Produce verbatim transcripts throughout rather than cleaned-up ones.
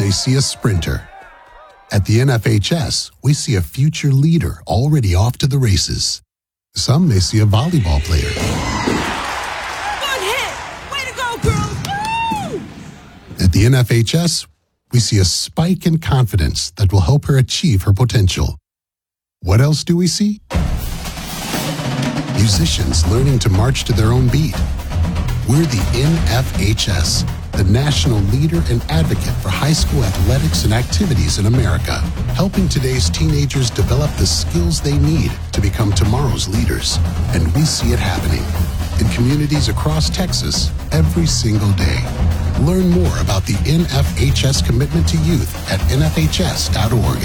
may see a sprinter. At the N F H S, we see a future leader already off to the races. Some may see a volleyball player. One hit! Way to go, girls! Woo! At the N F H S, we see a spike in confidence that will help her achieve her potential. What else do we see? Musicians learning to march to their own beat. We're the N F H S, the national leader and advocate for high school athletics and activities in America, helping today's teenagers develop the skills they need to become tomorrow's leaders. And we see it happening in communities across Texas every single day. Learn more about the N F H S commitment to youth at N F H S dot org.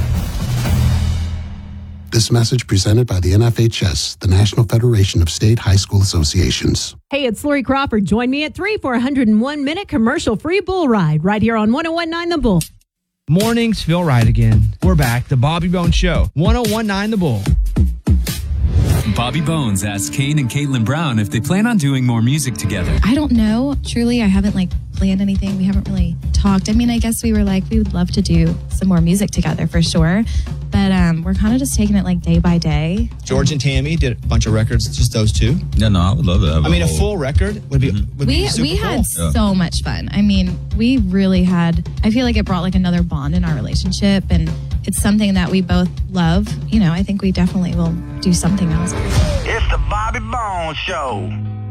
This message presented by the N F H S, the National Federation of State High School Associations. Hey, it's Lori Crawford. Join me at three for a one hundred one minute commercial-free bull ride right here on one oh one point nine The Bull. Mornings feel right again. We're back, the Bobby Bones Show, one oh one point nine The Bull. Bobby Bones asked Kane and Caitlin Brown if they plan on doing more music together. I don't know. Truly, I haven't like planned anything. We haven't really talked. I mean, I guess we were like, we would love to do some more music together for sure. But um, we're kind of just taking it like day by day. George and Tammy did a bunch of records, just those two. Yeah, no, I would love to have I mean, a whole... full record would be, mm-hmm. would we, be super We cool. had Yeah. so much fun. I mean, we really had, I feel like it brought like another bond in our relationship. And it's something that we both love. You know, I think we definitely will do something else. It's the Bobby Bones Show.